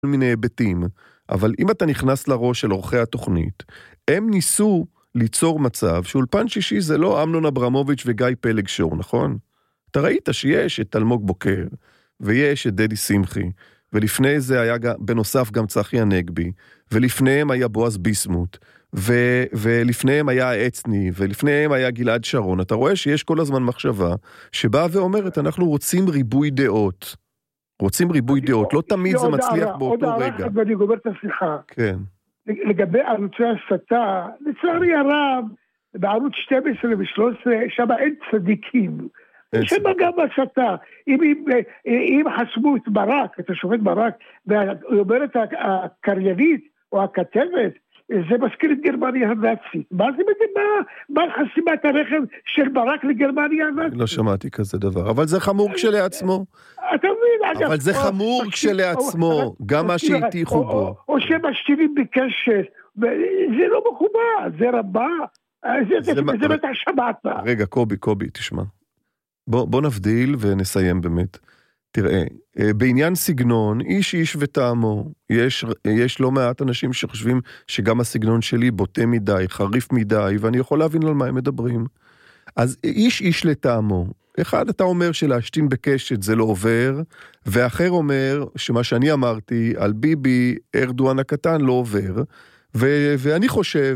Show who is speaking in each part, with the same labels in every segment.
Speaker 1: מיני היבטים, אבל אם אתה נכנס לראש של עורכי התוכנית, הם ניסו ליצור מצב שאולפן שישי זה לא אמנון אברמוביץ' וגיא פלג שור, נכון? אתה ראית שיש את אלמוג בוקר, ויש את דדי שמחי, ולפני זה היה בנוסף גם צחי הנגבי, ולפניהם היה בועז ביסמוט, ולפניהם היה עצני, ולפניהם היה גלעד שרון. אתה רואה שיש כל הזמן מחשבה שבאה ואומרת, אנחנו רוצים ריבוי דעות. רוצים ריבוי דעות, לא תמיד זה מצליח באותו רגע.
Speaker 2: עוד הערה אחת ואני גומר את השיחה.
Speaker 1: כן.
Speaker 2: לגבי ערוצי הסתה, לצערי הרב, בערוץ 12 ו-13, שם אין צדיקים. שם גם הסתה. אם חסמו את ברק, את השופט ברק, ואומרת הקריינית או הכתבת, זה מזכיר את גרמניה הנאצית. מה זה מה חסימת הרכב של ברק לגרמניה הנאצית?
Speaker 1: לא שמעתי כזה דבר, אבל זה חמור כשלעצמו.
Speaker 2: אתה מבין, אגב.
Speaker 1: אבל זה חמור כשלעצמו, גם מה שהתיחו בו. או
Speaker 2: שמשתילים בקשת, זה לא מכובד, זה רבה, זה בטח שמעת.
Speaker 1: רגע, קובי, תשמע. בוא נבדיל ונסיים באמת. תראה, בעניין סגנון, איש וטעמו, יש לא מעט אנשים שחושבים שגם הסגנון שלי בוטה מדי, חריף מדי, ואני יכול להבין על מה הם מדברים. אז איש לטעמו. אחד, אתה אומר שלהשתין בקשת זה לא עובר, ואחר אומר שמה שאני אמרתי על ביבי, ארדואן הקטן לא עובר, ואני חושב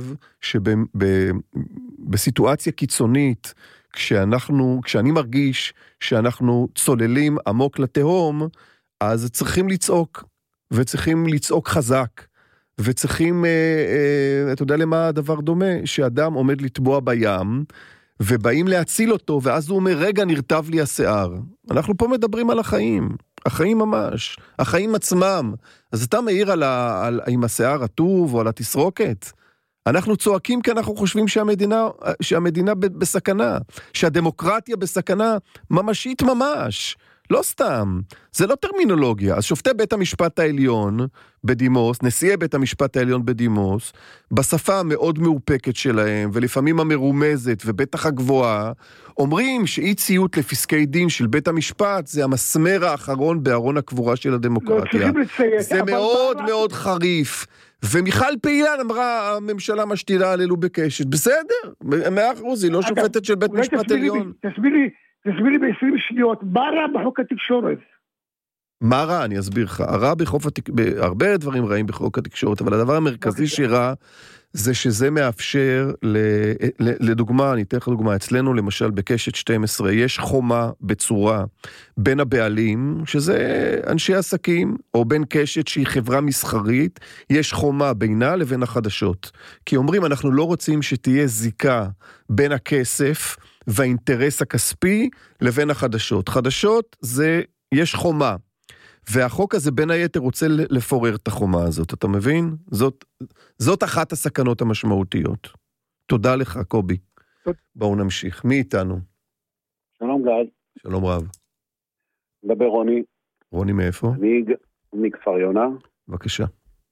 Speaker 1: שבסיטואציה קיצונית, כשאני מרגיש שאנחנו צוללים עמוק לתהום, אז צריכים לצעוק, וצריכים לצעוק חזק, וצריכים, אתה יודע למה הדבר דומה? שאדם עומד לטבוע בים, ובאים להציל אותו, ואז הוא אומר, רגע, נרטב לי השיער. אנחנו פה מדברים על החיים ממש, החיים עצמם. אז אתה מעיר עם השיער הטוב, או על התסרוקת? אנחנו צועקים כי אנחנו חושבים שהמדינה בסכנה, שהדמוקרטיה בסכנה ממשית ממש, לא סתם, זה לא טרמינולוגיה. אז שופטי בית המשפט העליון בדימוס, נשיאי בית המשפט העליון בדימוס, בשפה המאוד מאופקת שלהם, ולפעמים המרומזת ובטח הגבוהה, אומרים שאי ציות לפסקי דין של בית המשפט, זה המסמר האחרון בארון הקבורה של הדמוקרטיה. זה מאוד מאוד חריף. ומיכל פעילן אמרה, הממשלה משתילה עלינו בקשת. בסדר, 100%, היא לא שופטת של בית משפט עליון.
Speaker 2: תסביר לי ב-20 שניות, מה רע בחוק התקשורת?
Speaker 1: מה רע? אני אסביר לך. הרבה דברים רעים בחוק התקשורת, אבל הדבר המרכזי שרע, זה שזה מאפשר, לדוגמה, אני אתן לך דוגמה, אצלנו למשל בקשת 12, יש חומה בצורה בין הבעלים, שזה אנשי עסקים, או בין קשת שהיא חברה מסחרית, יש חומה בינה לבין החדשות. כי אומרים, אנחנו לא רוצים שתהיה זיקה בין הכסף והאינטרס הכספי לבין החדשות. חדשות זה, יש חומה. והחוק הזה בין היתר רוצה לפורר את החומה הזאת, אתה מבין? זאת אחת הסכנות המשמעותיות. תודה לך, קובי. בואו נמשיך. מי איתנו?
Speaker 3: שלום גל.
Speaker 1: שלום רב.
Speaker 3: דבר רוני.
Speaker 1: רוני מאיפה?
Speaker 3: אני מכפר יונה.
Speaker 1: בבקשה.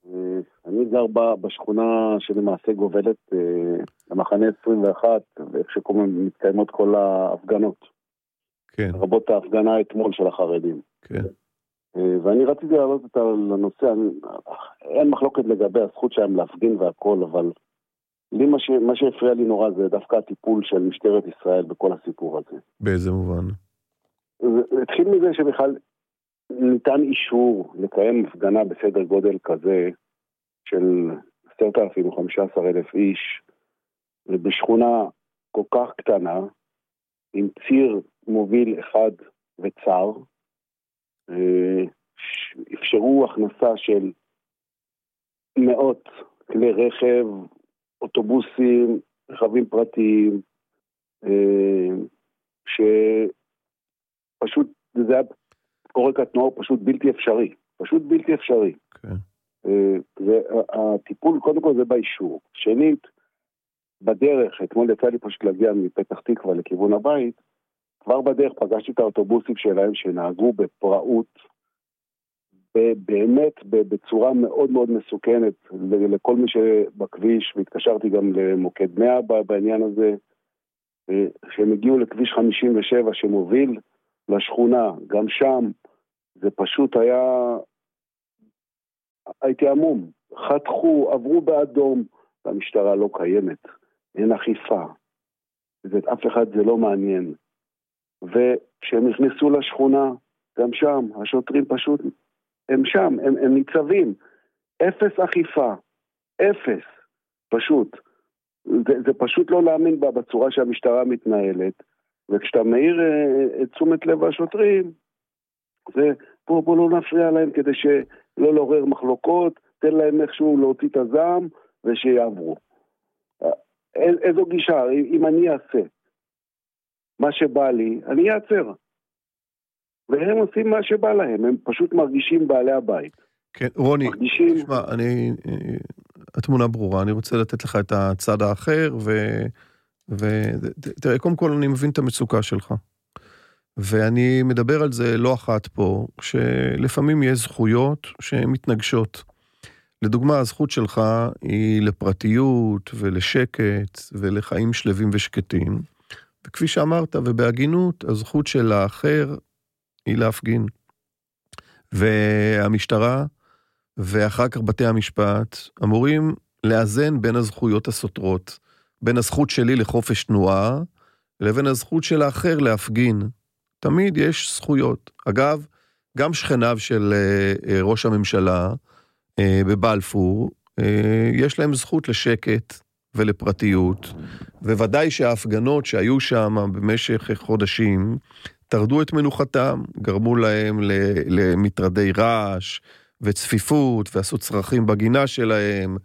Speaker 3: אני גר בשכונה שלמעשה גובלת למחנה 21, ואיך מתקיימות כל ההפגנות.
Speaker 1: כן.
Speaker 3: רבות ההפגנה אתמול של החרדים.
Speaker 1: כן.
Speaker 3: ואני רציתי להעלות את הנושא, אין מחלוקת לגבי הזכות שלהם להפגין והכל, אבל לי מה שהפריע לי נורא זה דווקא הטיפול של משטרת ישראל בכל הסיפור הזה.
Speaker 1: באיזה מובן?
Speaker 3: התחיל מזה שבכלל ניתן אישור לקיים הפגנה בסדר גודל כזה של 10,000 או 15,000 איש, ובשכונה כל כך קטנה, עם ציר מוביל אחד וצר, אפשרו הכנסה של מאות כלי רכב, אוטובוסים, רכבים פרטיים, שפשוט זה היה עורק התנועה פשוט בלתי אפשרי.
Speaker 1: כן.
Speaker 3: והטיפול קודם כל זה באישור. שנית, בדרך, אתמול יצא לי פשוט להגיע מפתח תקווה לכיוון הבית, כבר בדרך פגשתי את האוטובוסים שלהם שנהגו בפראות, באמת בצורה מאוד מאוד מסוכנת לכל מי שבכביש, והתקשרתי גם למוקד 100 בעניין הזה, שהם הגיעו לכביש 57 שמוביל לשכונה, גם שם זה פשוט היה הייתי עמום. חתכו, עברו באדום, והמשטרה לא קיימת. אין אכיפה. אף אחד זה לא מעניין. וכשהם נכנסו לשכונה, גם שם, השוטרים פשוט, הם שם, הם ניצבים. אפס אכיפה. אפס. פשוט. זה פשוט לא להאמין בה בצורה שהמשטרה מתנהלת. וכשאתה מאיר את תשומת לב השוטרים, בוא לא נפריע להם כדי שלא לעורר מחלוקות, תן להם איכשהו להוציא את הזעם ושיעברו. איזו גישה, אם אני אעשה מה שבא לי, אני אעצר. והם עושים מה שבא להם, הם פשוט מרגישים בעלי הבית.
Speaker 1: כן, רוני,
Speaker 3: מרגישים...
Speaker 1: תשמע, התמונה ברורה, אני רוצה לתת לך את הצד האחר, ותראה, קודם כל אני מבין את המצוקה שלך. ואני מדבר על זה לא אחת פה, שלפעמים יש זכויות שהן מתנגשות. לדוגמה, הזכות שלך היא לפרטיות ולשקט ולחיים שלווים ושקטים. וכפי שאמרת, ובהגינות, הזכות של האחר היא להפגין. והמשטרה ואחר כך בתי המשפט אמורים לאזן בין הזכויות הסותרות, בין הזכות שלי לחופש תנועה, לבין הזכות של האחר להפגין. תמיד יש זכויות. אגב, גם שכניו של ראש הממשלה בבלפור, יש להם זכות לשקט ולפרטיות, וודאי שההפגנות שהיו שם במשך חודשים, תרדו את מנוחתם, גרמו להם למטרדי רעש וצפיפות, ועשו צרכים בגינה שלהם,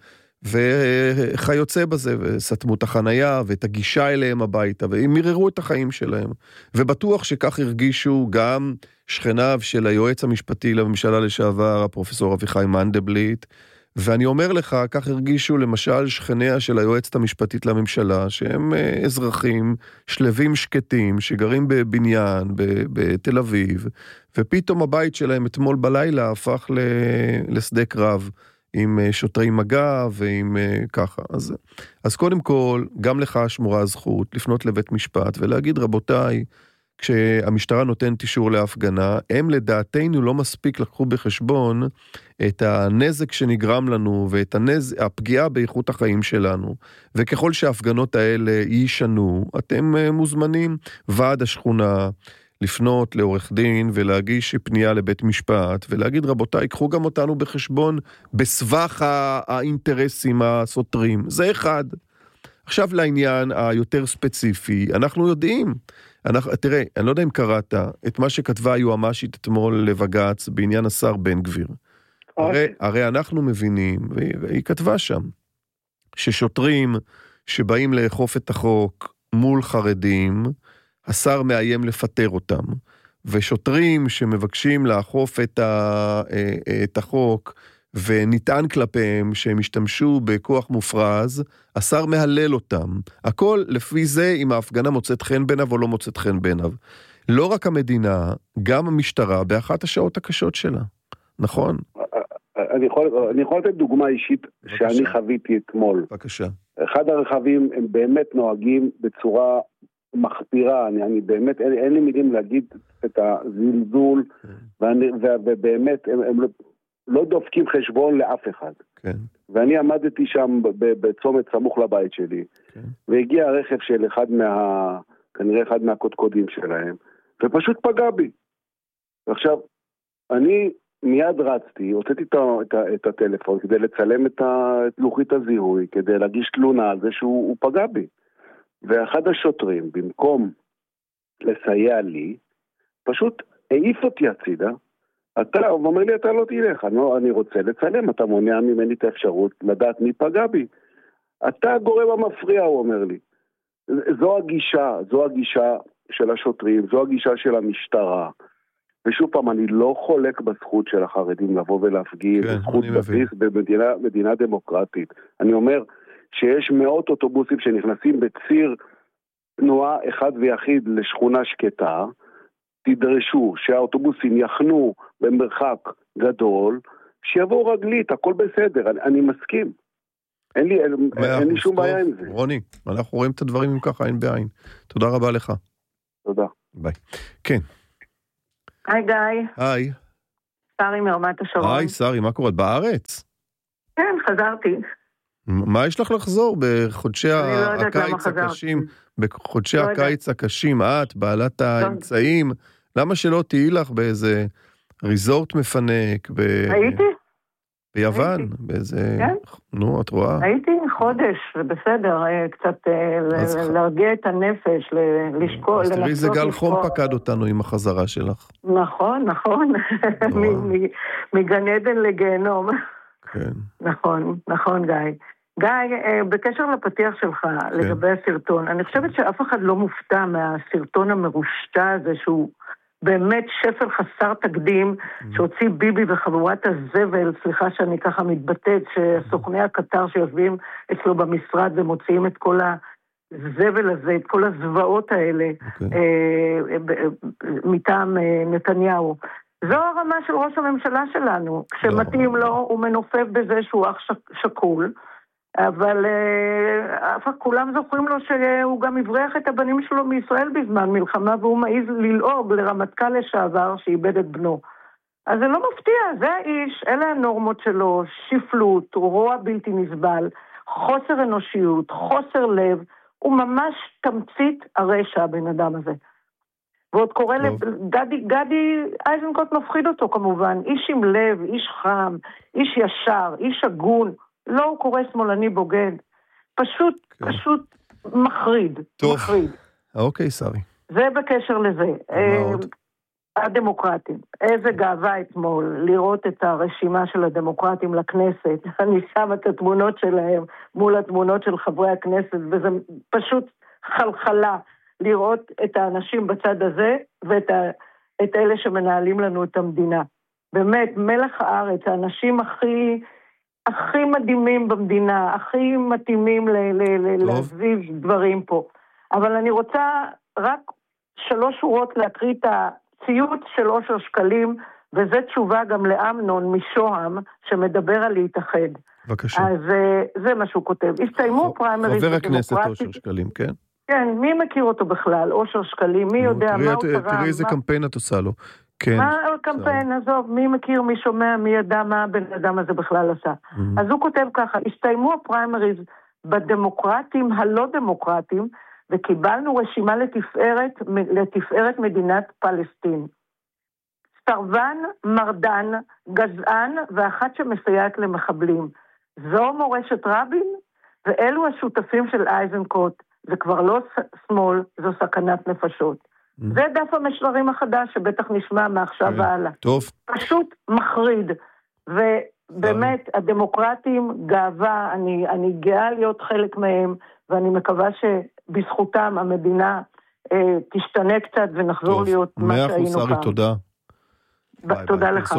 Speaker 1: וחיוצא בזה, וסתמו את החנייה, ואת הגישה אליהם הביתה, והם מיררו את החיים שלהם. ובטוח שכך הרגישו גם שכניו של היועץ המשפטי לממשלה לשעבר, הפרופסור אביחי מנדלבליט, ואני אומר לך, כך הרגישו למשל שכניה של היועצת המשפטית לממשלה, שהם אזרחים שלווים שקטים, שגרים בבניין, בתל אביב, ופתאום הבית שלהם אתמול בלילה הפך לשדה קרב, עם שוטרי מגע ועם ככה. אז קודם כל, גם לך שמורה הזכות לפנות לבית משפט ולהגיד, רבותיי, כשהמשטרה נותנת אישור להפגנה, הם לדעתנו לא מספיק לקחו בחשבון את הנזק שנגרם לנו ואת הפגיעה באיכות החיים שלנו. וככל שההפגנות האלה יישנו, אתם מוזמנים ועד השכונה לפנות לעורך דין ולהגיש פנייה לבית משפט ולהגיד רבותיי, קחו גם אותנו בחשבון בסבך האינטרסים הסותרים. זה אחד. עכשיו לעניין היותר ספציפי, אנחנו יודעים, תראה, אני לא יודע אם קראת את מה שכתבה היועמ"שית אתמול לבג"ץ בעניין השר בן גביר. הרי אנחנו מבינים, והיא כתבה שם, ששוטרים שבאים לאכוף את החוק מול חרדים, השר מאיים לפטר אותם, ושוטרים שמבקשים לאכוף את החוק, ונטען כלפיהם שהם השתמשו בכוח מופרז, השר מהלל אותם. הכל לפי זה אם ההפגנה מוצאת חן בעיניו או לא מוצאת חן בעיניו. לא רק המדינה, גם המשטרה, באחת השעות הקשות שלה. נכון?
Speaker 3: אני יכול לתת דוגמה אישית שאני חוויתי אתמול.
Speaker 1: בבקשה.
Speaker 3: אחד הרכבים הם באמת נוהגים בצורה מחפירה, אני באמת, אין לי מילים להגיד את הזלזול, ובאמת הם לא דופקים חשבון לאף אחד. כן. ואני עמדתי שם בצומת סמוך לבית שלי, כן. והגיע הרכב של כנראה אחד מהקודקודים שלהם, ופשוט פגע בי. ועכשיו, אני מיד רצתי, הוצאתי את הטלפון כדי לצלם את לוחית הזיהוי, כדי להגיש תלונה על זה שהוא פגע בי. ואחד השוטרים, במקום לסייע לי, פשוט העיף אותי הצידה, הוא אומר לי, אתה לא תלך, אני רוצה לצלם, אתה מונע ממני את האפשרות לדעת מי פגע בי. אתה הגורם המפריע, הוא אומר לי. זו הגישה של השוטרים, זו הגישה של המשטרה. ושוב פעם, אני לא חולק בזכות של החרדים לבוא ולהפגין,
Speaker 1: כן,
Speaker 3: זכות בסיס במדינה דמוקרטית. אני אומר שיש מאות אוטובוסים שנכנסים בציר תנועה אחד ויחיד לשכונה שקטה, תדרשו שהאוטובוסים יחנו במרחק גדול, שיבואו רגלית, הכל בסדר, אני מסכים. אין לי שום בעיה עם זה.
Speaker 1: רוני, אנחנו רואים את הדברים עם ככה, אין בעין. תודה רבה לך.
Speaker 3: תודה.
Speaker 1: ביי. כן.
Speaker 4: היי גיא.
Speaker 1: היי.
Speaker 4: שרי מרמת השרון.
Speaker 1: היי שרי, מה קורה? בארץ?
Speaker 4: חזרתי.
Speaker 1: מה יש לך לחזור בחודשי הקיץ הקשים? בחודשי הקיץ הקשים, את, בעלת האמצעים, למה שלא תהיי לך באיזה ריזורט מפנק?
Speaker 4: הייתי.
Speaker 1: ביוון, באיזה... נו, את רואה?
Speaker 4: הייתי חודש, זה בסדר, קצת להרגיע את הנפש, לשקול.
Speaker 1: אז תראי, זה גל חום פקד אותנו עם החזרה שלך.
Speaker 4: נכון, נכון. מגן עדן לגיהנום.
Speaker 1: כן.
Speaker 4: נכון, גיא. גיא, בקשר לפתיח שלך, לגבי הסרטון, אני חושבת שאף אחד לא מופתע מהסרטון המרושע הזה, שהוא באמת שפל חסר תקדים, שהוציא ביבי וחבורת הזבל, סליחה שאני ככה מתבטאת, שסוכני הקטר שיושבים אצלו במשרד ומוציאים את כל הזבל הזה, את כל הזוועות האלה, מטעם נתניהו. זו הרמה של ראש הממשלה שלנו. כשמתאים לו, הוא מנופף בזה שהוא אח שקול, אבל כולם זוכרים לו שהוא גם הבריח את הבנים שלו מישראל בזמן מלחמה, והוא מעיז ללעוג לרמטכ"ל לשעבר שאיבד את בנו. אז זה לא מפתיע, זה האיש, אלה הנורמות שלו, שפלות, רוע בלתי נסבל, חוסר אנושיות, חוסר לב, הוא ממש תמצית הרשע הבן אדם הזה. ועוד קורא גדי איזנקוט מפחיד אותו כמובן, איש עם לב, איש חם, איש ישר, איש הגון, לא הוא קורא שמאלני בוגד, פשוט מחריד.
Speaker 1: טוב, אוקיי שרי.
Speaker 4: זה בקשר לזה. הדמוקרטים, איזה גאווה אתמול לראות את הרשימה של הדמוקרטים לכנסת, אני שם את התמונות שלהם מול התמונות של חברי הכנסת, וזה פשוט חלחלה לראות את האנשים בצד הזה, ואת אלה שמנהלים לנו את המדינה. באמת, מלך הארץ, האנשים הכי מדהימים במדינה, הכי מתאימים להזיז דברים פה. אבל אני רוצה רק 3 שורות להקריא את הציוץ של אושר שקלים, וזה תשובה גם לאמנון משוהם, שמדבר על להתאחד.
Speaker 1: בבקשה.
Speaker 4: אז זה מה שהוא כותב. הסתיימו פריימריז
Speaker 1: חבר הכנסת אושר שקלים, כן?
Speaker 4: כן, מי מכיר אותו בכלל? אושר שקלים, מי יודע מה הוא קרא?
Speaker 1: תראי איזה קמפיין את עושה לו.
Speaker 4: מה הקמפיין? עזוב, מי מכיר, מי שומע, מי ידע מה הבן אדם הזה בכלל עשה. אז הוא כותב ככה, הסתיימו הפריימריז בדמוקרטים הלא דמוקרטים, וקיבלנו רשימה לתפארת מדינת פלסטין. סרבן, מרדן, גזען, ואחת שמסייעת למחבלים. זו מורשת רבין, ואלו השותפים של איזנקוט. זה כבר לא שמאל, זו סכנת נפשות. זה דף המשלרים החדש שבטח נשמע מעכשיו והלאה.
Speaker 1: טוב.
Speaker 4: פשוט מחריד. ובאמת, הדמוקרטים, גאווה, אני גאה להיות חלק מהם, ואני מקווה שבזכותם המדינה תשתנה קצת ונחזור להיות מה שהיינו פעם. 100% שרי,
Speaker 1: תודה.
Speaker 4: תודה לך.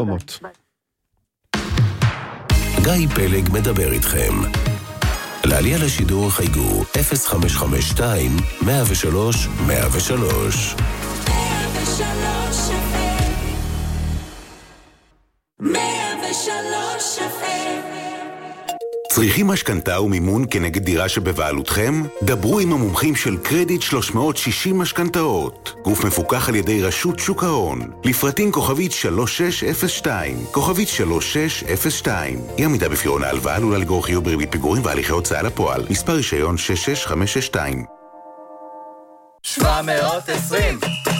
Speaker 5: גיא פלג מדבר איתכם. לעלייה לשידור חייגו 0552 103 103. 103 צריכים משכנתה ומימון כנגד דירה שבבעלותכם? דברו עם המומחים של קרדיט 360 משכנתאות. גוף מפוקח על ידי רשות שוק ההון. לפרטים כוכבית 3602. כוכבית 3602. אי עמידה בפירעון ההלוואה עלולה לגרור חיוב בריבית פיגורים והליכי הוצאה לפועל. מספר רישיון 66562.
Speaker 6: 720.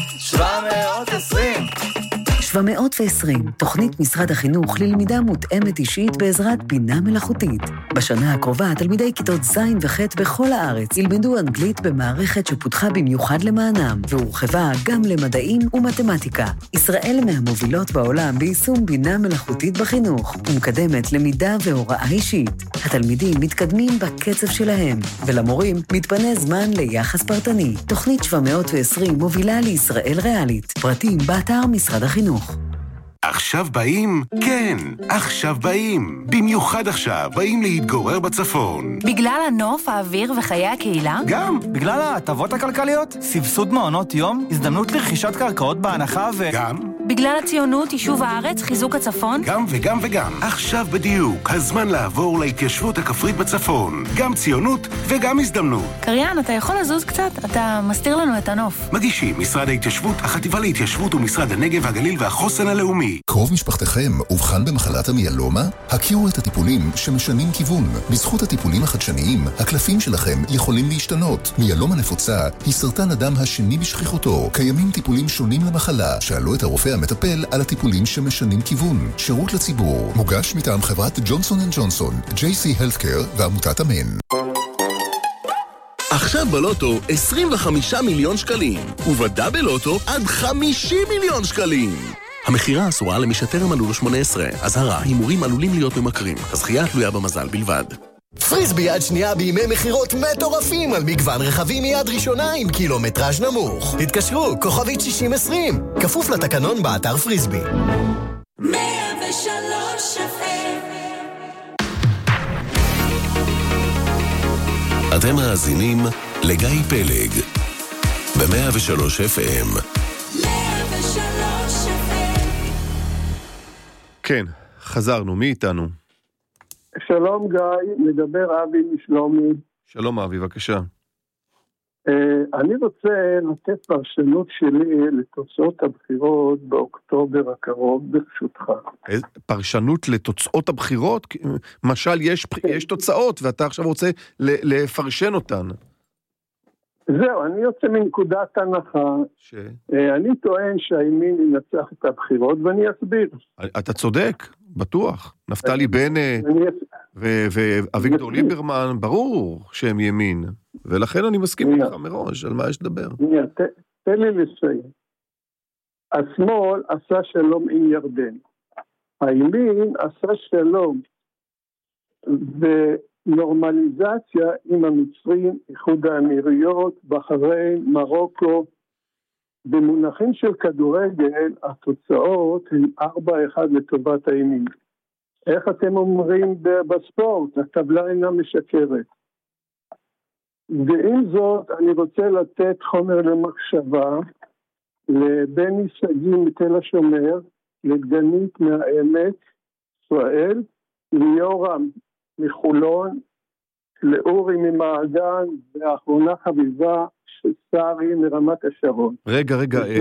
Speaker 7: 720, תוכנית משרד החינוך ללמידה מותאמת אישית בעזרת בינה מלאכותית. בשנה הקרובה, תלמידי כיתות ז' וח' בכל הארץ ילמדו אנגלית במערכת שפותחה במיוחד למענם, והורחבה גם למדעים ומתמטיקה. ישראל מהמובילות בעולם ביישום בינה מלאכותית בחינוך, ומקדמת למידה והוראה אישית. התלמידים מתקדמים בקצב שלהם, ולמורים מתפנה זמן ליחס פרטני. תוכנית 720 מובילה לישראל ריאלית. פרטים באתר משרד החינוך.
Speaker 5: עכשיו באים? כן, עכשיו באים. במיוחד עכשיו באים להתגורר בצפון.
Speaker 8: בגלל הנוף, האוויר וחיי הקהילה?
Speaker 6: גם, בגלל ההטבות הכלכליות, סבסוד מעונות יום, הזדמנות לרכישת קרקעות בהנחה
Speaker 5: גם
Speaker 8: בגלל הציונות, יישוב הארץ, חיזוק הצפון?
Speaker 5: גם וגם וגם. עכשיו בדיוק, הזמן לעבור להתיישבות הכפרית בצפון. גם ציונות וגם הזדמנות.
Speaker 8: קריין, אתה יכול לזוז קצת? אתה מסתיר לנו את הנוף.
Speaker 5: מגישים משרד ההתיישבות, החטיבה להתיישבות ומשרד הנגב, הגליל והחוסן הלאומי.
Speaker 6: קרוב משפחתכם אובחן במחלת המיאלומה? הכירו את הטיפולים שמשנים כיוון. בזכות הטיפולים החדשניים, הקלפים שלכם יכולים להשתנות. מיאלומה נפוצה היא סרטן הדם השני בשכיחותו. קיימים טיפולים שונים למחלה. שאלו את הרופא המטפל על הטיפולים שמשנים כיוון. שירות לציבור. מוגש מטעם חברת ג'ונסון & ג'ונסון, JC Healthcare ועמותת אמן.
Speaker 9: עכשיו בלוטו 25 מיליון שקלים, ובדאבל לוטו עד 50 מיליון שקלים. המחירה אסורה למי שטרם מלאו לו 18. אזהרה, הימורים עלולים להיות ממכרים. הזכייה תלויה במזל בלבד.
Speaker 10: פריסבי יד שנייה בימי מחירות מטורפים על מגוון רכבים מיד ראשונה עם קילומטראז' נמוך. התקשרו, כוכבית 6020. כפוף לתקנון באתר פריסבי.
Speaker 11: 103 FM.
Speaker 9: אתם מאזינים לגיא פלג ב-103 FM.
Speaker 11: 103 FM.
Speaker 1: כן, חזרנו, מי איתנו?
Speaker 2: שלום גיא, מדבר אבי משלומי.
Speaker 1: שלום אבי, בבקשה.
Speaker 2: אני רוצה לתת פרשנות שלי לתוצאות הבחירות באוקטובר הקרוב, ברשותך.
Speaker 1: פרשנות לתוצאות הבחירות? משל יש תוצאות ואתה עכשיו רוצה לפרשן אותן.
Speaker 2: זהו, אני יוצא מנקודת הנחה. אני טוען שהימין ינצח את הבחירות ואני אסביר.
Speaker 1: אתה צודק, בטוח. נפתלי בנט ואביגדור ליברמן, ברור שהם ימין. ולכן אני מסכים איתך מראש, על מה יש לדבר.
Speaker 2: תן לי לסיים. השמאל עשה שלום עם ירדן. הימין עשה שלום ונורמליזציה עם המצרים, איחוד האמירויות, בחריין, מרוקו. במונחים של כדורגל, התוצאות הן 4-1 לטובת הימין. איך אתם אומרים בספורט? הטבלה אינה משקרת. ועם זאת, אני רוצה לתת חומר למחשבה לבני שגיא מתל השומר, לדגנית מהעמק, ישראל, ליורם מחולון, לאורי ממעגן, ואחרונה חביבה שסרי מרמת השרון.
Speaker 1: רגע.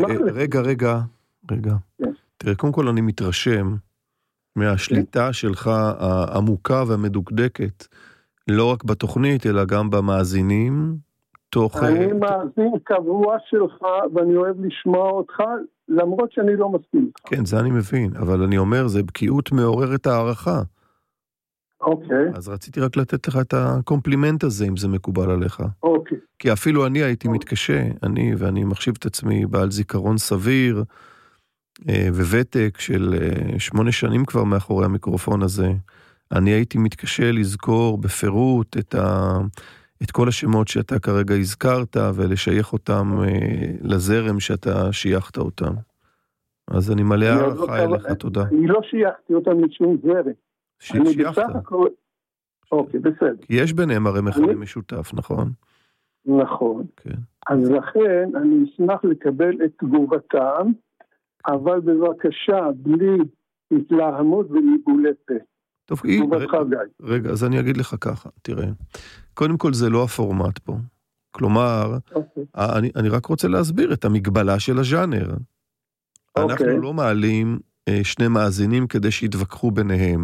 Speaker 1: תראה, קודם כל אני מתרשם מהשליטה שלך העמוקה והמדוקדקת, לא רק בתוכנית, אלא גם במאזינים.
Speaker 2: אני מאזין קבוע שלך, ואני אוהב לשמוע אותך, למרות שאני לא מסכים איתך.
Speaker 1: כן, זה אני מבין, אבל אני אומר, זה בקיאות מעוררת הערכה.
Speaker 2: אוקיי.
Speaker 1: אז רציתי רק לתת לך את הקומפלימנט הזה, אם זה מקובל עליך.
Speaker 2: אוקיי.
Speaker 1: כי אפילו אני הייתי מתקשה, ואני מחשיב את עצמי בעל זיכרון סביר, וותק של 8 שנים כבר מאחורי המיקרופון הזה, אני הייתי מתקשה לזכור בפירוט את כל השמות שאתה כרגע הזכרת, ולשייך אותם לזרם שאתה שייכת אותם. אז אני מלא הערכה אליך, תודה.
Speaker 2: אני לא שייכתי אותם משום זרם.
Speaker 1: שייכת.
Speaker 2: אוקיי, בסדר.
Speaker 1: כי יש ביניהם הרי מכנה משותף, נכון?
Speaker 2: נכון. אז לכן אני אשמח לקבל את תגובתם, אבל בבקשה, בלי התלהמות וניבולי פה.
Speaker 1: טוב, רגע, אז אני אגיד לך ככה, תראה. קודם כל זה לא הפורמט פה. כלומר, אני רק רוצה להסביר את המגבלה של הז'אנר. אנחנו לא מעלים 2 מאזינים כדי שיתווכחו ביניהם.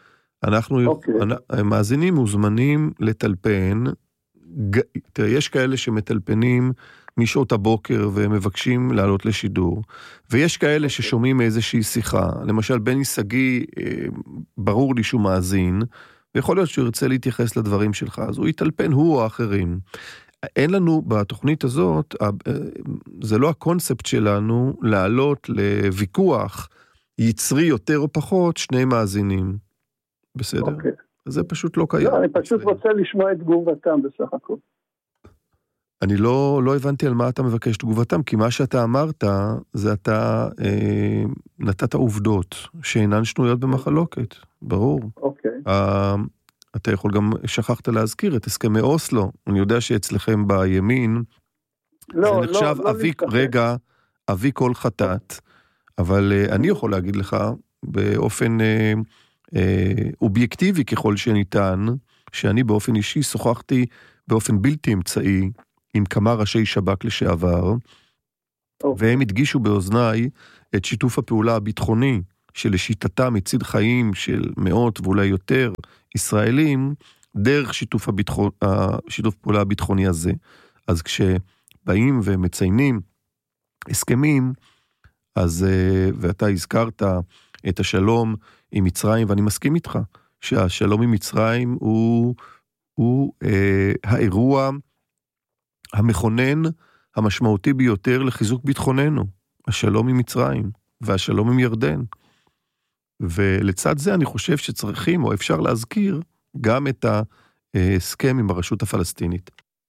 Speaker 1: מאזינים מוזמנים לטלפן, תראה, יש כאלה שמטלפנים משעות הבוקר ומבקשים לעלות לשידור, ויש כאלה ששומעים איזושהי שיחה, למשל בני שגיא, ברור לי שהוא מאזין, ויכול להיות שהוא ירצה להתייחס לדברים שלך, אז הוא יטלפן, הוא או האחרים. אין לנו בתוכנית הזאת, זה לא הקונספט שלנו, לעלות לוויכוח יצרי יותר או פחות 2 מאזינים. בסדר? זה פשוט לא קיים.
Speaker 2: אני פשוט רוצה לשמוע את תגובתם בסך הכל.
Speaker 1: אני לא הבנתי על מה אתה מבקש תגובתם, כי מה שאתה אמרת, זה אתה נתת עובדות שאינן שנויות במחלוקת, ברור. אתה יכול גם, שכחת להזכיר את הסכמי אוסלו, אני יודע שאצלכם בימין, זה נחשב אבי כל חטאת, אבל אני יכול להגיד לך באופן אובייקטיבי ככל שניתן, שאני באופן אישי שוחחתי באופן בלתי אמצעי עם כמה ראשי שב"כ לשעבר, והם הדגישו באוזניי את שיתוף הפעולה הביטחוני, שלשיטתם מציל חיים של מאות ואולי יותר ישראלים, דרך שיתוף פעולה הביטחוני הזה. אז כשבאים ומציינים הסכמים, אז, ואתה הזכרת את השלום עם מצרים, ואני מסכים איתך, שהשלום עם מצרים הוא האירוע המכונן המשמעותי ביותר לחיזוק ביטחוננו, השלום עם מצרים והשלום עם ירדן. ולצד זה אני חושב שצריכים, או אפשר להזכיר, גם את ההסכם עם הרשות הפלסטינית.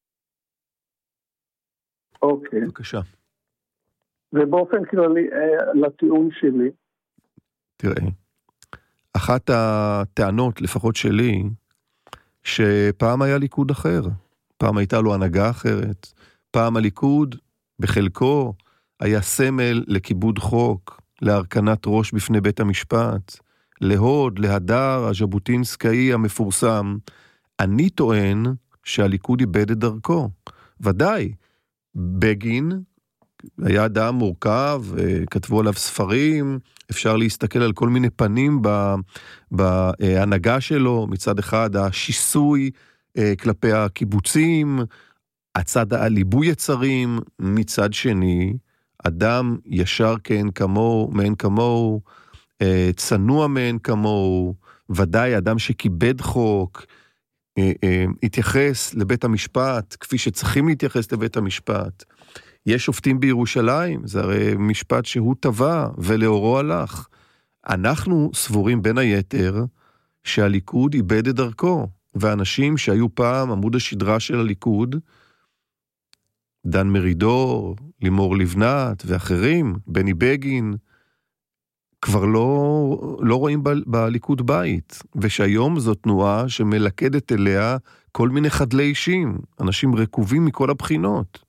Speaker 12: אוקיי.
Speaker 1: בבקשה.
Speaker 12: ובאופן כללי, לטיעון שלי.
Speaker 1: תראה, אחת הטענות, לפחות שלי, שפעם היה ליכוד אחר, פעם הייתה לו הנהגה אחרת, פעם הליכוד בחלקו היה סמל לכיבוד חוק, להרכנת ראש בפני בית המשפט, להוד, להדר, הז'בוטינסקאי המפורסם. אני טוען שהליכוד איבד את דרכו. ודאי, בגין היה אדם מורכב, כתבו עליו ספרים, אפשר להסתכל על כל מיני פנים בהנהגה שלו, מצד אחד השיסוי כלפי הקיבוצים, הצד הליבוי יצרים, מצד שני, אדם ישר כן כמוהו, מעין כמוהו, צנוע מעין כמוהו, ודאי אדם שכיבד חוק, התייחס לבית המשפט, כפי שצריכים להתייחס לבית המשפט. יש שופטים בירושלים, זה הרי משפט שהוא טבע ולאורו הלך. אנחנו סבורים בין היתר שהליכוד איבד את דרכו, ואנשים שהיו פעם עמוד השדרה של הליכוד, דן מרידור, לימור לבנת ואחרים, בני בגין, כבר לא רואים בליכוד בית, ושהיום זו תנועה שמלכדת אליה כל מיני חדלי אישים, אנשים רקובים מכל הבחינות.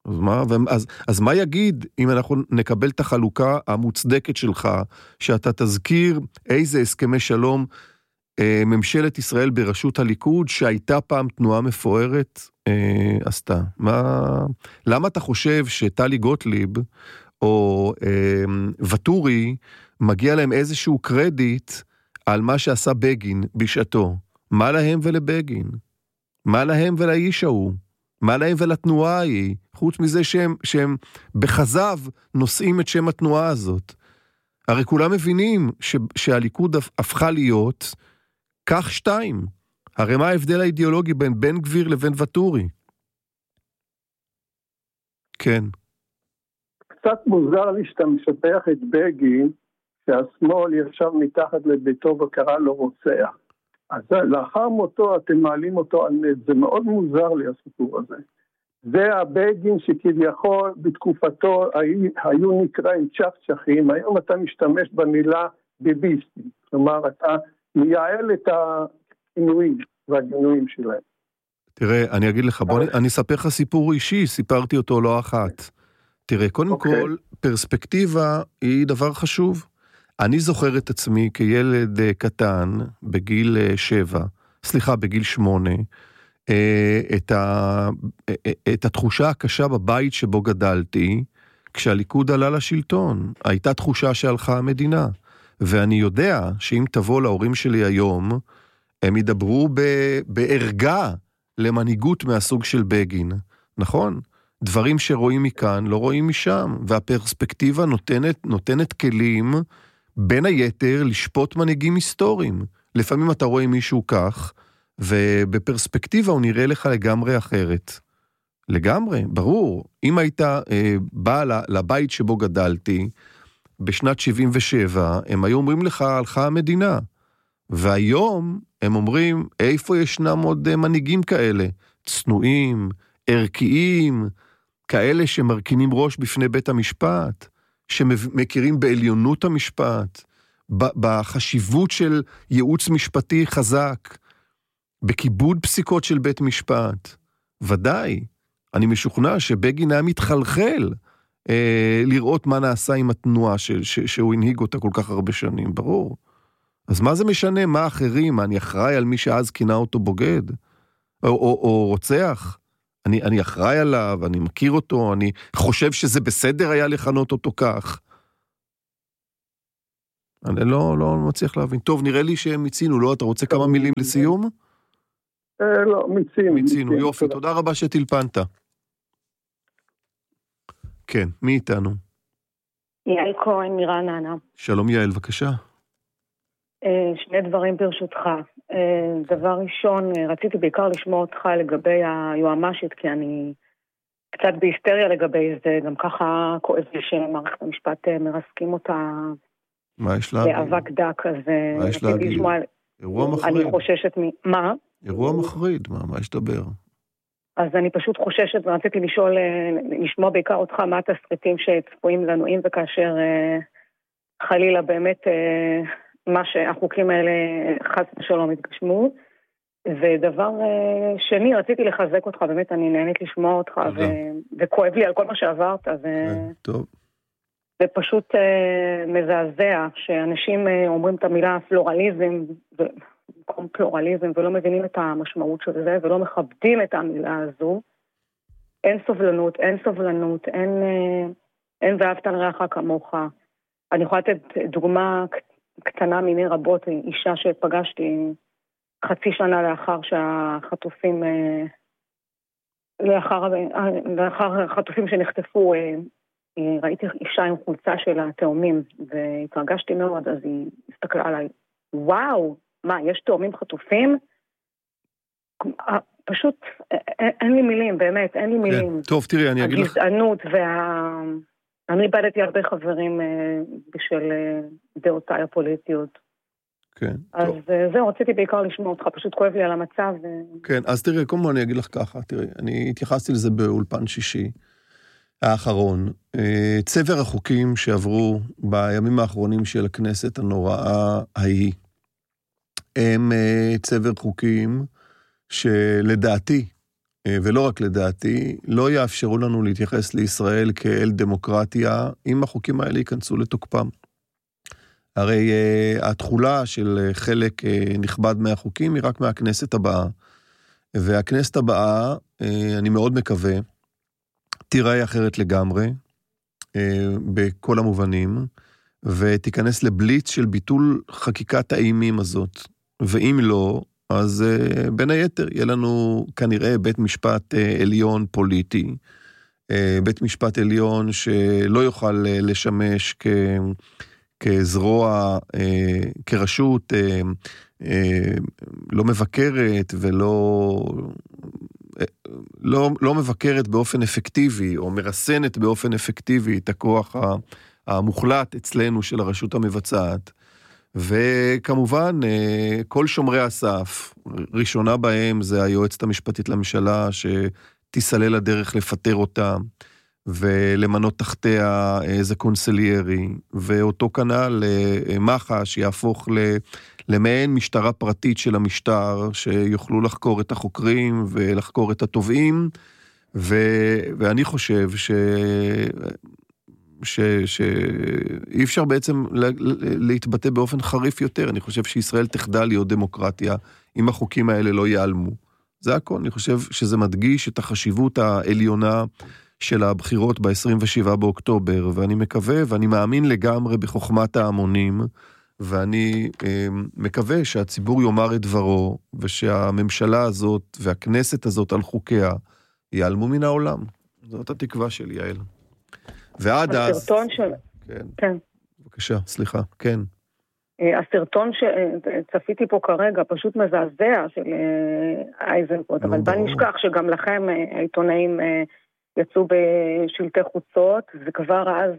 Speaker 1: אז מה יגיד אם אנחנו נקבל את החלוקה המוצדקת שלך, שאתה תזכיר איזה הסכמי שלום ממשלת ישראל בראשות הליכוד, שהייתה פעם תנועה מפוארת, עשתה? למה אתה חושב שטלי גוטליב או וטורי מגיע להם איזשהו קרדיט על מה שעשה בגין בשעתו? מה להם ולבגין? מה להם ולאיש ההוא? מה להם ולתנועה ההיא? חוץ מזה שהם בחזב נושאים את שם התנועה הזאת. הרי כולם מבינים שהליכוד הפכה להיות כך שתיים. הרי מה ההבדל האידיאולוגי בין בן גביר לבין וטורי? כן.
Speaker 12: קצת מוזר לי שאתה משפח את בגין, שהשמאל ישב מתחת לביתו וקרא לו רוצח. אז לאחר מותו אתם מעלים אותו על נט, זה מאוד מוזר לי הסיפור הזה. זה הבגין שכביכול בתקופתו היו נקראים צ'חצ'חים, היום אתה משתמש במילה ביביסטי, כלומר אתה מייעל את הכינויים והגינויים שלהם.
Speaker 1: תראה, אני אגיד לך, אני אספר לך סיפור אישי, סיפרתי אותו לא אחת. תראה, קודם כל, פרספקטיבה היא דבר חשוב. אני זוכר את עצמי כילד קטן, בגיל 8, את התחושה הקשה בבית שבו גדלתי, כשהליכוד עלה לשלטון. הייתה תחושה שהלכה המדינה. ואני יודע שאם תבוא להורים שלי היום, הם ידברו בערגה למנהיגות מהסוג של בגין. נכון? דברים שרואים מכאן לא רואים משם, והפרספקטיבה נותנת כלים בין היתר לשפוט מנהיגים היסטוריים. לפעמים אתה רואה מישהו כך, ובפרספקטיבה הוא נראה לך לגמרי אחרת. לגמרי, ברור. אם היית בא לבית שבו גדלתי, בשנת 77, הם היו אומרים לך, הלכה המדינה. והיום הם אומרים, איפה ישנם עוד מנהיגים כאלה? צנועים, ערכיים, כאלה שמרכינים ראש בפני בית המשפט, שמכירים בעליונות המשפט, בחשיבות של ייעוץ משפטי חזק, בכיבוד פסיקות של בית משפט. ודאי, אני משוכנע שבגין היה מתחלחל לראות מה נעשה עם התנועה שהוא הנהיג אותה כל כך הרבה שנים, ברור. אז מה זה משנה? מה אחרים? אני אחראי על מי שאז כינה אותו בוגד? או רוצח? אני אחראי עליו, אני מכיר אותו, אני חושב שזה בסדר היה לכנות אותו כך. אני לא מצליח להבין. טוב, נראה לי שהם מיצינו, לא? אתה רוצה כמה מילים לסיום?
Speaker 12: לא,
Speaker 1: מיצינו, יופי, תודה רבה שטלפנת. כן, מי איתנו?
Speaker 13: יעל כהן מרעננה.
Speaker 1: שלום יעל, בבקשה.
Speaker 13: שני דברים ברשותך. דבר ראשון, רציתי בעיקר לשמוע אותך לגבי היועמ"שית, כי אני קצת בהיסטריה לגבי זה, גם ככה כואב לי שמערכת המשפט מרסקים אותה
Speaker 1: מה יש להגיד?
Speaker 13: באבק דק, אז
Speaker 1: מה יש להגיד? אירוע מחריד.
Speaker 13: אני חוששת מה?
Speaker 1: אירוע מחריד, מה יש לדבר?
Speaker 13: אז אני פשוט חוששת, ורציתי לשמוע בעיקר אותך מה התסריטים שצפויים לנו, אם וכאשר חלילה באמת מה שהחוקים האלה חס ושלום התגשמו. ודבר שני, רציתי לחזק אותך, באמת אני נהנית לשמוע אותך, וכואב לי על כל מה שעברת,
Speaker 1: טוב.
Speaker 13: ופשוט מזעזע שאנשים אומרים את המילה פלורליזם, במקום פלורליזם, ולא מבינים את המשמעות של זה, ולא מכבדים את המילה הזו. אין סובלנות, אין ואהבת לרעך כמוך. אני יכולה לתת דוגמה קטנה מיני רבות, אישה שפגשתי חצי שנה לאחר שהחטופים, לאחר החטופים שנחטפו, ראיתי אישה עם חולצה של התאומים, והתרגשתי מאוד, אז היא הסתכלה עליי, וואו, מה, יש תאומים חטופים? פשוט, אין לי מילים, באמת, אין לי מילים.
Speaker 1: טוב, תראי, אני אגיד לך...
Speaker 13: הגזענות אני איבדתי הרבה חברים בשביל דעותיי הפוליטיות.
Speaker 1: כן,
Speaker 13: אז
Speaker 1: טוב.
Speaker 13: זהו, רציתי בעיקר לשמוע אותך, פשוט כואב לי על המצב.
Speaker 1: כן, אז תראי, קודם כל אני אגיד לך ככה, תראי, אני התייחסתי לזה באולפן שישי האחרון. צבר החוקים שעברו בימים האחרונים של הכנסת הנוראה ההיא, הם צבר חוקים שלדעתי, ולא רק לדעתי, לא יאפשרו לנו להתייחס לישראל כאל דמוקרטיה, אם החוקים האלה ייכנסו לתוקפם. הרי התחולה של חלק נכבד מהחוקים היא רק מהכנסת הבאה, והכנסת הבאה, אני מאוד מקווה, תיראה אחרת לגמרי, בכל המובנים, ותיכנס לבליץ של ביטול חקיקת האימים הזאת, ואם לא, אז בין היתר יהיה לנו כנראה בית משפט עליון פוליטי, בית משפט עליון שלא יוכל לשמש כזרוע, כרשות לא מבקרת ולא לא מבקרת באופן אפקטיבי, או מרסנת באופן אפקטיבי את הכוח המוחלט אצלנו של הרשות המבצעת, וכמובן כל שומרי הסף, ראשונה בהם זה היועצת המשפטית לממשלה שתיסלל הדרך לפטר אותה ולמנות תחתיה איזה קונסליירי, ואותו כנ"ל מח"ש יהפוך למעין משטרה פרטית של המשטר שיוכלו לחקור את החוקרים ולחקור את התובעים, ואני חושב שאי אפשר בעצם להתבטא באופן חריף יותר. אני חושב שישראל תחדל להיות דמוקרטיה אם החוקים האלה לא ייעלמו. זה הכל. אני חושב שזה מדגיש את החשיבות העליונה של הבחירות ב-27 באוקטובר, ואני מקווה ואני מאמין לגמרי בחוכמת ההמונים, ואני מקווה שהציבור יאמר את דברו, ושהממשלה הזאת והכנסת הזאת על חוקיה ייעלמו מן העולם. זאת התקווה שלי, יעל. ועד אז...
Speaker 13: הסרטון של... כן.
Speaker 1: בבקשה, סליחה, כן.
Speaker 13: הסרטון שצפיתי פה כרגע פשוט מזעזע של אייזנקוט, אבל בוא נשכח שגם לכם העיתונאים יצאו בשלטי חוצות, וכבר אז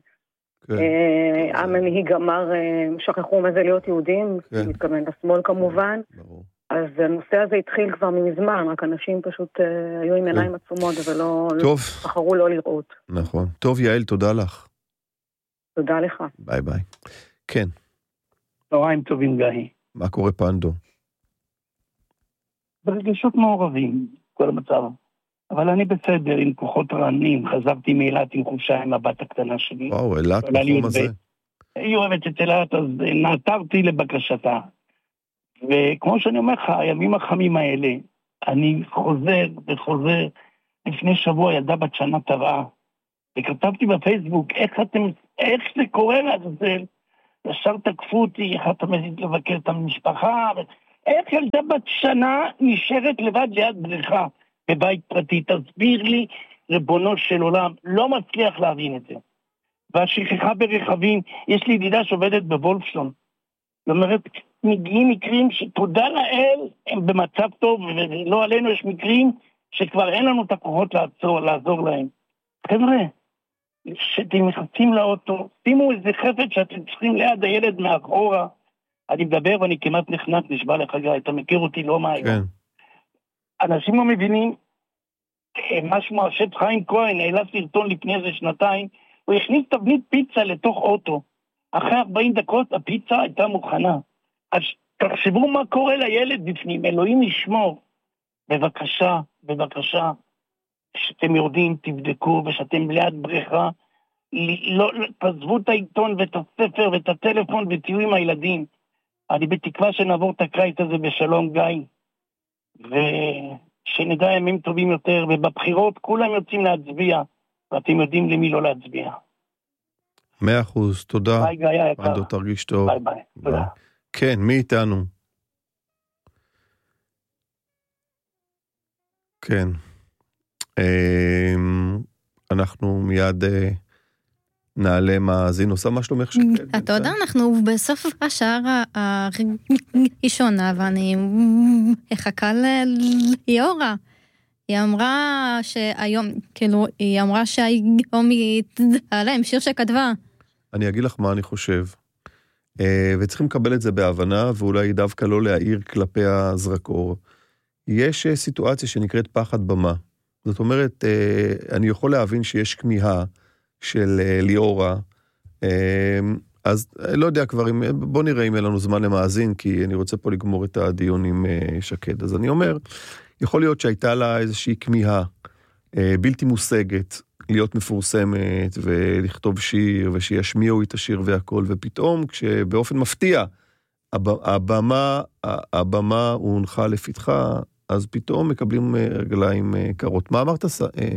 Speaker 13: המנהיג אמר, שכחו מה זה להיות יהודים, מתכוון לשמאל כמובן, אז הנושא הזה התחיל כבר מזמן, רק אנשים פשוט היו עם עיניים עצומות, ולא בחרו לא לראות.
Speaker 1: נכון. טוב, יעל, תודה לך.
Speaker 13: תודה לך.
Speaker 1: ביי ביי. כן.
Speaker 14: צהריים טובים, גיא.
Speaker 1: מה קורה פנדו?
Speaker 14: ברגשות מעורבים, כל המצב. אבל אני בסדר, עם כוחות רענים, חזרתי מאילת עם חופשה עם הבת הקטנה שלי.
Speaker 1: וואו, אילת בחום הזה.
Speaker 14: היא אוהבת את אילת, אז נעתרתי לבקשתה. וכמו שאני אומר לך, הימים החמים האלה, אני חוזר וחוזר. לפני שבוע ילדה בת שנה טבעה, וכתבתי בפייסבוק, איך זה קורה לעזאזל? ישר תקפו אותי, איך אתה מזיד לבקר את המשפחה, איך ילדה בת שנה נשארת לבד ליד בריכה בבית פרטי? תסביר לי, ריבונו של עולם, לא מצליח להבין את זה. והשכחה ברכבים, יש לי ידידה שעובדת בוולפסון, זאת אומרת, מגיעים מקרים שתודה לאל, הם במצב טוב, ולא עלינו יש מקרים שכבר אין לנו את הכוחות לעזור להם. חבר'ה, שאתם נכנסים לאוטו, שימו איזה חפץ שאתם צריכים ליד הילד מאחורה. אני מדבר ואני כמעט נחנק, נשבע לך גיא, אתה מכיר אותי לא מהיום. כן. אנשים לא מבינים, משהו השם חיים כהן, העלה סרטון לפני איזה שנתיים, הוא הכניס תבנית פיצה לתוך אוטו. אחרי 40 דקות הפיצה הייתה מוכנה. אז תחשבו מה קורה לילד בפנים, אלוהים ישמור. בבקשה, בבקשה, שאתם יורדים, תבדקו, ושאתם ליד בריכה, לא, תעזבו את העיתון ואת הספר ואת הטלפון ותהיו עם הילדים. אני בתקווה שנעבור את הקיץ הזה בשלום גיא, ושנדע ימים טובים יותר, ובבחירות כולם יוצאים להצביע, ואתם יודעים למי לא להצביע.
Speaker 1: 100%, תודה.
Speaker 14: ביי גיא היקר.
Speaker 1: עדו, תרגיש טוב.
Speaker 14: ביי ביי, תודה.
Speaker 1: כן, מי איתנו? כן. אנחנו מיד נעלה מאזין. עושה מה שלומך שקד?
Speaker 15: אתה יודע, אנחנו בסוף השעה הראשונה, ואני אחכה ליאורה. היא אמרה שהיום, כאילו, היא אמרה שהיום היא תעלה עם שיר שכתבה.
Speaker 1: אני אגיד לך מה אני חושב. וצריכים לקבל את זה בהבנה, ואולי דווקא לא להעיר כלפי הזרקור. יש סיטואציה שנקראת פחד במה. זאת אומרת, אני יכול להבין שיש כמיהה של ליאורה, אז לא יודע כבר, בוא נראה אם אין לנו זמן למאזין, כי אני רוצה פה לגמור את הדיון עם שקד. אז אני אומר, יכול להיות שהייתה לה איזושהי כמיהה בלתי מושגת, להיות מפורסמת ולכתוב שיר, ושישמיעו את השיר והכל, ופתאום כשבאופן מפתיע, הבמה הונחה לפתחה, אז פתאום מקבלים רגליים קרות. מה אמרת?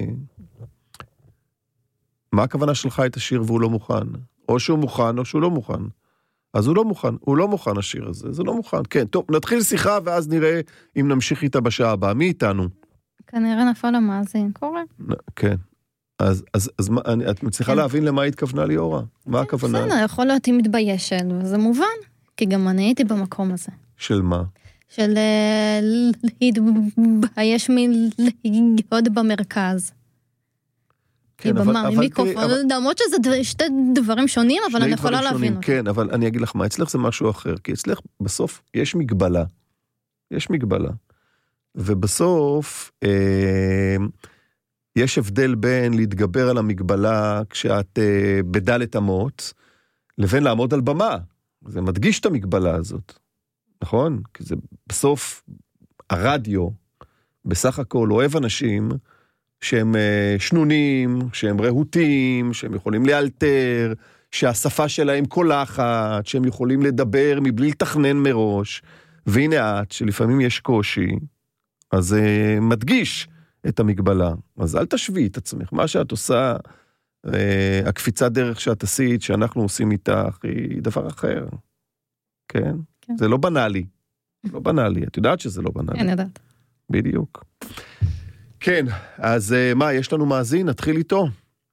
Speaker 1: מה הכוונה שלך את השיר והוא לא מוכן? או שהוא מוכן או שהוא לא מוכן. אז הוא לא מוכן, הוא לא מוכן השיר הזה, זה לא מוכן. כן, טוב, נתחיל שיחה ואז נראה אם נמשיך איתה בשעה הבאה. מי איתנו?
Speaker 15: כנראה נפל המאזין, קורה.
Speaker 1: כן. אז את מצליחה להבין למה התכוונה ליאורה? מה הכוונה?
Speaker 15: בסדר, יכול להיות היא מתביישת, וזה מובן, כי גם אני הייתי במקום הזה.
Speaker 1: של מה?
Speaker 15: של להתבייש מלהיות במרכז.
Speaker 1: כן,
Speaker 15: למרות שזה שתי דברים שונים, אבל אני יכולה להבין אותם.
Speaker 1: כן, אבל אני אגיד לך מה, אצלך זה משהו אחר, כי אצלך בסוף יש מגבלה. יש מגבלה. ובסוף יש הבדל בין להתגבר על המגבלה כשאת בדלת אמות, לבין לעמוד על במה. זה מדגיש את המגבלה הזאת. נכון? כי זה בסוף הרדיו, בסך הכל אוהב אנשים שהם שנונים, שהם רהוטים, שהם יכולים לאלתר, שהשפה שלהם קולחת, שהם יכולים לדבר מבלי לתכנן מראש. והנה את, שלפעמים יש קושי, אז זה מדגיש את המגבלה. אז אל תשווי את עצמך. מה שאת עושה, הקפיצת דרך שאת עשית, שאנחנו עושים איתך, היא דבר אחר. כן? כן. זה לא בנאלי. לא בנאלי. את יודעת שזה לא בנאלי.
Speaker 15: אני יודעת.
Speaker 1: בדיוק. כן, אז מה, יש לנו מאזין? נתחיל איתו?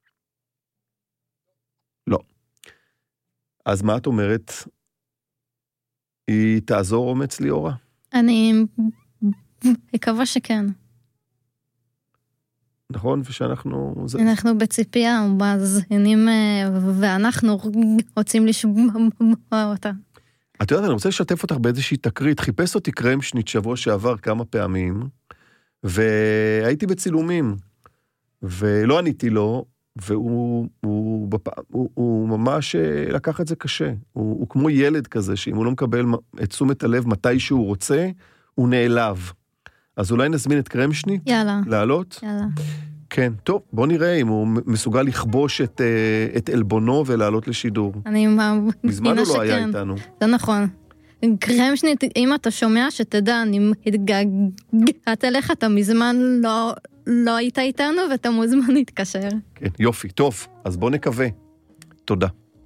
Speaker 1: לא. אז מה את אומרת? היא תעזור אומץ ליאורה?
Speaker 15: אני מקווה שכן.
Speaker 1: נכון, ושאנחנו...
Speaker 15: אנחנו בציפייה, מאזינים, ואנחנו רוצים לשמוע אותה.
Speaker 1: את יודעת, אני רוצה לשתף אותך באיזושהי תקרית. חיפש אותי קרמשניט שבוע שעבר כמה פעמים, והייתי בצילומים, ולא עניתי לו, והוא ממש לקח את זה קשה. הוא כמו ילד כזה, שאם הוא לא מקבל את תשומת הלב מתי שהוא רוצה, הוא נעלב. אז אולי נזמין את קרמשניט?
Speaker 15: יאללה.
Speaker 1: לעלות?
Speaker 15: יאללה.
Speaker 1: כן, טוב, בוא נראה אם הוא מסוגל לכבוש את אלבונו ולעלות לשידור.
Speaker 15: אני
Speaker 1: מזמן הוא לא היה איתנו.
Speaker 15: זה נכון. קרמשניט, אם אתה שומע שתדע, אני מתגעגעת אליך, אתה מזמן לא היית איתנו ואתה מוזמן להתקשר.
Speaker 1: כן, יופי, טוב, אז בוא נקווה. תודה.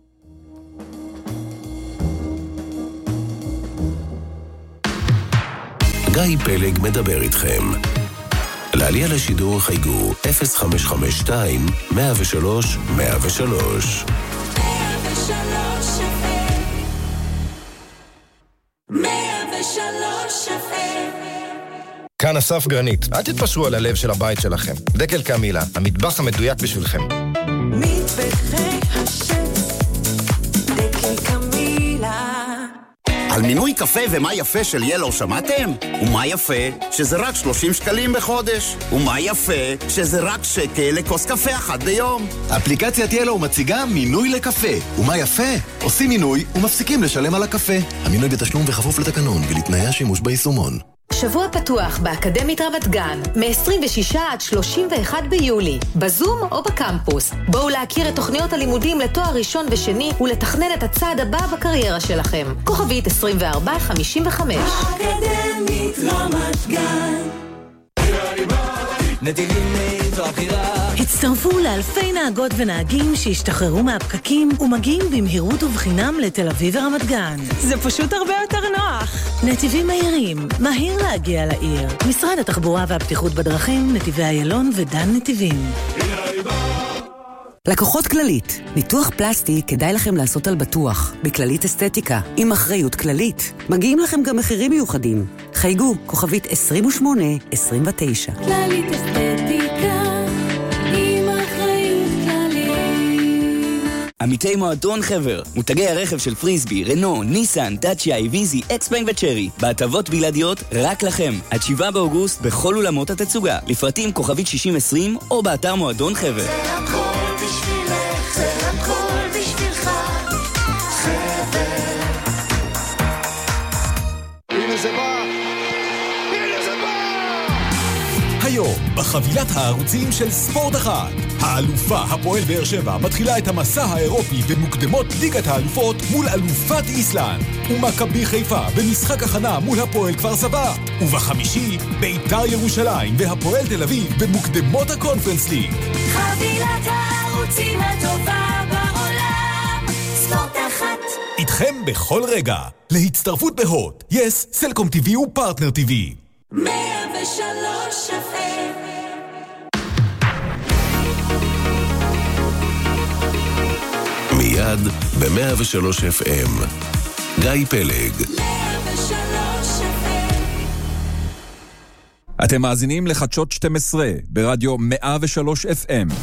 Speaker 16: גיא פלג מדבר איתכם. לעלייה לשידור חייגו 0552-103-103.
Speaker 11: 103
Speaker 17: כאן אסף גרנית, אל תתפשרו על הלב של הבית שלכם. דקל קמילה, המטבח המדויק בשבילכם.
Speaker 11: מטבחי השף, דקל קמילה.
Speaker 18: על מינוי קפה ומה יפה של ילו שמעתם? ומה יפה? שזה רק 30 שקלים בחודש. ומה יפה? שזה רק שקל לכוס קפה אחת ביום.
Speaker 19: אפליקציית ילו מציגה מינוי לקפה. ומה יפה? עושים מינוי ומפסיקים לשלם על הקפה. המינוי בתשלום וחפוף לתקנון ולתנאי השימוש ביישומון.
Speaker 20: שבוע פתוח באקדמית רמת גן, מ-26 עד 31 ביולי, בזום או בקמפוס. בואו להכיר את תוכניות הלימודים לתואר ראשון ושני ולתכנן את הצעד הבא בקריירה שלכם. כוכבית 2455.
Speaker 11: אקדמית רמת גן.
Speaker 21: נתיבים זו הבחירה.
Speaker 22: הצטרפו לאלפי נהגות ונהגים שהשתחררו מהפקקים ומגיעים במהירות ובחינם לתל אביב ורמת גן. זה פשוט הרבה יותר נוח. נתיבים מהירים, מהיר להגיע לעיר. משרד התחבורה והבטיחות בדרכים, נתיבי איילון ודן נתיבים.
Speaker 23: לקוחות כללית, ניתוח פלסטי כדאי לכם לעשות על בטוח, בכללית אסתטיקה, עם אחריות כללית. מגיעים לכם גם מחירים מיוחדים. חייגו, כוכבית 2829.
Speaker 11: כללית אסתטיקה, עם אחריות כללית.
Speaker 21: עמיתי מועדון חבר, מותגי הרכב של פריסבי, רנו, ניסן, דאצ'יה, איביזי, אקספלנג וצ'רי, בהטבות בלעדיות רק לכם. עד 7 באוגוסט בכל אולמות התצוגה, לפרטים כוכבית 6020 או באתר מועדון חבר.
Speaker 11: זה הכל בשבילך, זה הכל בשבילך, חבר.
Speaker 24: הנה זה בא, הנה זה בא!
Speaker 25: היום, בחבילת הערוצים של ספורט אחת, האלופה הפועל באר שבע מתחילה את המסע האירופי במוקדמות ליגת האלופות מול אלופת איסלנד, ומכבי חיפה במשחק הכנה מול הפועל כפר סבא, ובחמישי בית"ר ירושלים והפועל תל אביב במוקדמות הקונפרנס ליג.
Speaker 11: חבילת הערוצים הטובה בעולם, ספורט אחת.
Speaker 25: איתכם בכל רגע, להצטרפות בהוט, יס, סלקום TV ופרטנר TV.
Speaker 11: 103 FM.
Speaker 16: מיד ב-103 FM. גיא פלג.
Speaker 11: 103 FM.
Speaker 26: אתם מאזינים לחדשות 12 ברדיו 103 FM.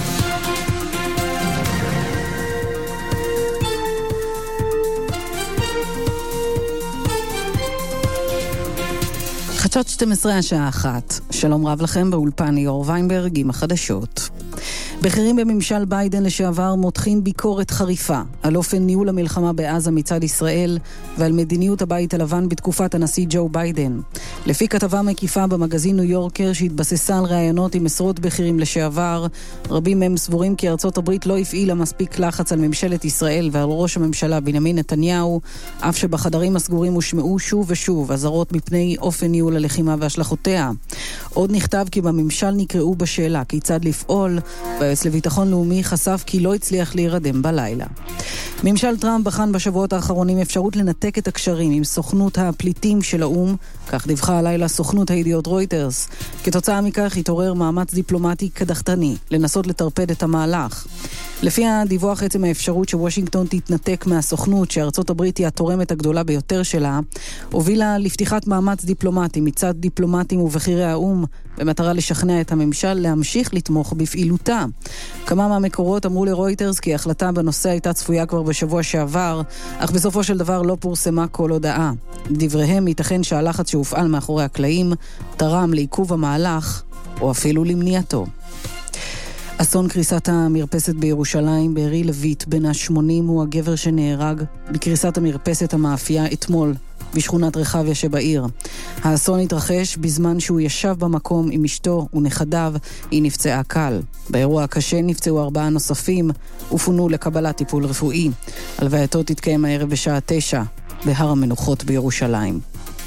Speaker 27: חדשות 12 השעה 1. שלום רב לכם, באולפן ליאור ויינברג עם החדשות. בכירים בממשל ביידן לשעבר מותחים ביקורת חריפה על אופן ניהול המלחמה בעזה מצד ישראל ועל מדיניות הבית הלבן בתקופת הנשיא ג'ו ביידן. לפי כתבה מקיפה במגזין ניו יורקר שהתבססה על ראיונות עם עשרות בכירים לשעבר, רבים מהם סבורים כי ארצות הברית לא הפעילה מספיק לחץ על ממשלת ישראל ועל ראש הממשלה בנימין נתניהו, אף שבחדרים הסגורים הושמעו שוב ושוב אזהרות מפני אופן ניהול הלחימה והשלכותיה. עוד נכתב כי בממשל נקראו בשאלה כיצד לפעול, והיועץ לביטחון לאומי חשף כי לא הצליח להירדם בלילה. ממשל טראמפ בחן בשבועות האחרונים אפשרות לנתק את הקשרים עם סוכנות הפליטים של האום, כך דיווחה הלילה סוכנות הידיעות רויטרס. כתוצאה מכך התעורר מאמץ דיפלומטי קדחתני לנסות לטרפד את המהלך. לפי הדיווח, עצם האפשרות שוושינגטון תתנתק מהסוכנות, שארצות הברית היא התורמת הגדולה ביותר שלה, הובילה לפתיחת מאמץ דיפלומטי מצד דיפלומטים ובכירי האום, במטרה לשכנע את הממשל להמשיך לתמוך בפעילותה. כמה מהמקורות אמרו לרויטרס כי ההחלטה בנושא הייתה צפויה כבר בשבוע שעבר, אך בסופו של דבר לא פורסמה כל הודעה. דבריהם ייתכן שהלחץ שהופעל מאחורי הקלעים תרם לעיכוב המהלך או אפילו למניעתו. אסון קריסת המרפסת בירושלים, בארי לויט בן ה-80 הוא הגבר שנהרג בקריסת המרפסת המאפייה אתמול בשכונת רחביה שבעיר. האסון התרחש בזמן שהוא ישב במקום עם אשתו ונכדיו, היא נפצעה קל. באירוע הקשה נפצעו 4 נוספים ופונו לקבלת טיפול רפואי. הלווייתו תתקיים הערב בשעה 9 בהר המנוחות בירושלים.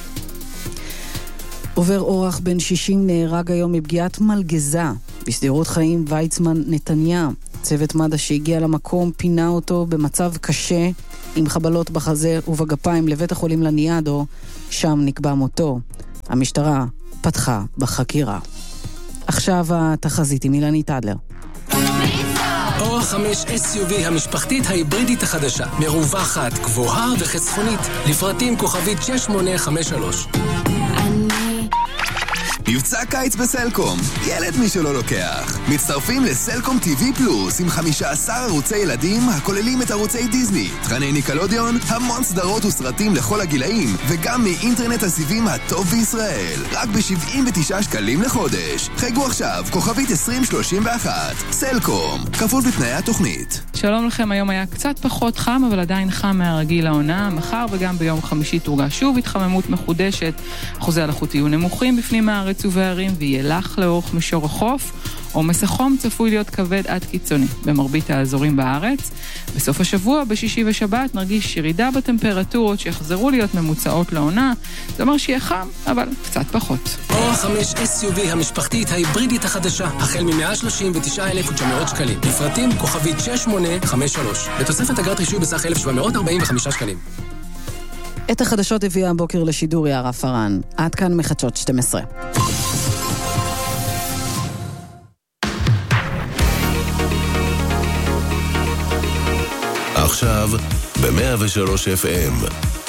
Speaker 27: עובר אורח בן 60 נהרג היום מפגיעת מלגזה בסדירות חיים ויצמן נתניה. צוות מד"א שהגיע למקום פינה אותו במצב קשה עם חבלות בחזה ובגפיים לבית החולים לניאדו, שם נקבע מותו. המשטרה פתחה בחקירה. עכשיו התחזית עם אילנית אדלר.
Speaker 3: אורח 5 SUV המשפחתית ההיברידית החדשה, מרווחת, גבוהה וחסכונית, לפרטים כוכבית 6853.
Speaker 4: מבצע קיץ בסלקום, ילד מי שלא לוקח. מצטרפים לסלקום TV פלוס עם 15 ערוצי ילדים הכוללים את ערוצי דיזני, תכני ניקלודיון, המון סדרות וסרטים לכל הגילאים, וגם מאינטרנט הסיבים הטוב בישראל. רק ב-79 שקלים לחודש. חייגו עכשיו, כוכבית 2031. סלקום, כפוף בתנאי התוכנית.
Speaker 5: שלום לכם, היום היה קצת פחות חם, אבל עדיין חם מהרגיל לעונה. מחר וגם ביום חמישי תורגש שוב התחממות מחודשת. אחוזי הלחות יהיו נמוכים בפנים הארץ ובערים, ויהיה לח לאורך מישור החוף. עומס החום צפוי להיות כבד עד קיצוני במרבית האזורים בארץ. בסוף השבוע, בשישי ושבת, נרגיש ירידה בטמפרטורות שיחזרו להיות ממוצעות לעונה. זה אומר שיהיה חם, אבל קצת פחות.
Speaker 3: אורח 5 SUV המשפחתית ההיברידית החדשה, החל מ-139,900 שקלים. לפרטים כוכבית 6853. בתוספת אגרת רישוי בסך 1,745 שקלים.
Speaker 27: את החדשות הביאה הבוקר לשידור יערה פרן. עד כאן מחדשות 12.
Speaker 16: עכשיו ב-103 FM